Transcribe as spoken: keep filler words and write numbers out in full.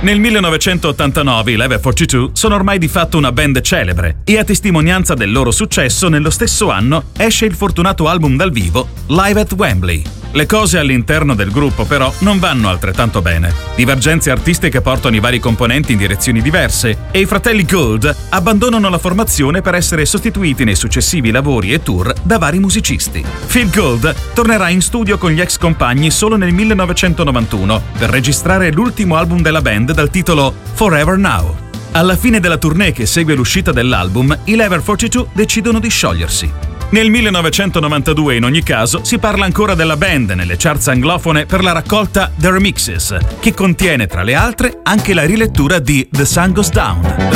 Nel millenovecentottantanove i Level quarantadue sono ormai di fatto una band celebre e a testimonianza del loro successo nello stesso anno esce il fortunato album dal vivo Live at Wembley. Le cose all'interno del gruppo però non vanno altrettanto bene. Divergenze artistiche portano i vari componenti in direzioni diverse e i fratelli Gould abbandonano la formazione per essere sostituiti nei successivi lavori e tour da vari musicisti. Phil Gould tornerà in studio con gli ex compagni solo nel millenovecentonovantuno per registrare l'ultimo album della band dal titolo Forever Now. Alla fine della tournée che segue l'uscita dell'album, i Level quarantadue decidono di sciogliersi. Nel millenovecentonovantadue, in ogni caso, si parla ancora della band nelle charts anglofone per la raccolta The Remixes, che contiene, tra le altre, anche la rilettura di The Sun Goes Down.